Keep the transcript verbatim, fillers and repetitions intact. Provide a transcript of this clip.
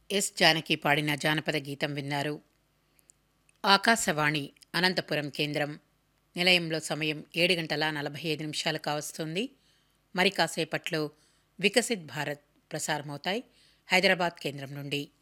Yes Janaki పాడిన జానపద గీతం విన్నారు. ఆకాశవాణి అనంతపురం కేంద్రం. నిలయంలో సమయం ఏడు గంటల నలభై ఐదు నిమిషాలు కావస్తుంది. మరి కాసేపట్లో వికసిత్ భారత్ ప్రసారమవుతాయి హైదరాబాద్ కేంద్రం నుండి.